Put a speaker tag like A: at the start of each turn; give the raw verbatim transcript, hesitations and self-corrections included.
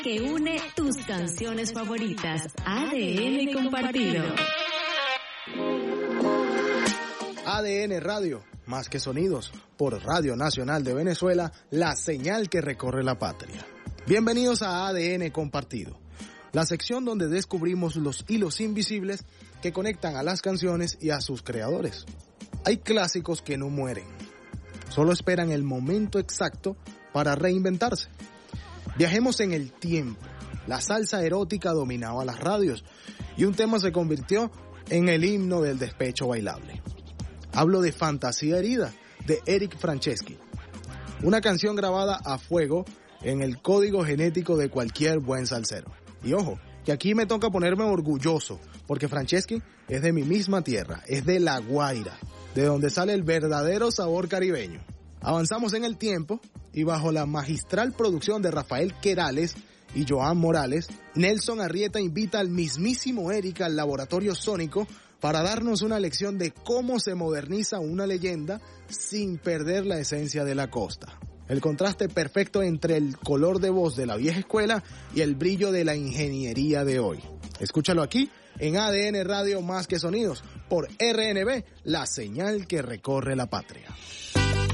A: que une tus canciones favoritas. A D N Compartido.
B: A D N Radio, más que sonidos, por Radio Nacional de Venezuela, la señal que recorre la patria. Bienvenidos a A D N Compartido, la sección donde descubrimos los hilos invisibles que conectan a las canciones y a sus creadores. Hay clásicos que no mueren, solo esperan el momento exacto para reinventarse. Viajemos en el tiempo. La salsa erótica dominaba las radios y un tema se convirtió en el himno del despecho bailable. Hablo de Fantasía Herida, de Eric Franceschi, una canción grabada a fuego en el código genético de cualquier buen salsero. Y ojo, que aquí me toca ponerme orgulloso, porque Franceschi es de mi misma tierra, es de La Guaira, de donde sale el verdadero sabor caribeño. Avanzamos en el tiempo y bajo la magistral producción de Rafael Querales y Joan Morales, Nelson Arrieta invita al mismísimo Eric al laboratorio sónico para darnos una lección de cómo se moderniza una leyenda sin perder la esencia de la costa. El contraste perfecto entre el color de voz de la vieja escuela y el brillo de la ingeniería de hoy. Escúchalo aquí en A D N Radio Más que Sonidos por R N B, la señal que recorre la patria.